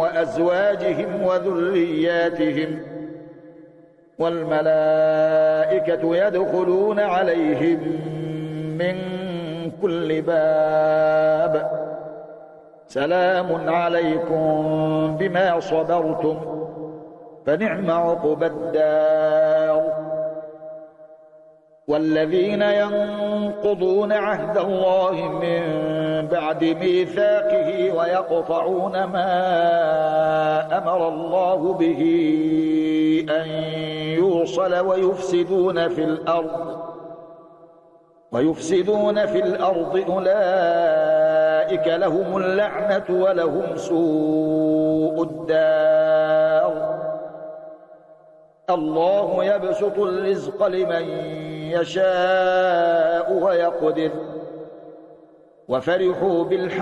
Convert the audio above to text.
وأزواجهم وذرياتهم، والملائكة يدخلون عليهم من كل باب، سلام عليكم بما صبرتم فنعم عقبى الدار. والذين ينقضون عهد الله من بعد ميثاقه ويقطعون ما أمر الله به أن يوصل ويفسدون في الأرض أولئك لهم اللعنة ولهم سوء الدار. الله يبسط الرزق لمن يشاء ويقدر، وفرحوا بالحق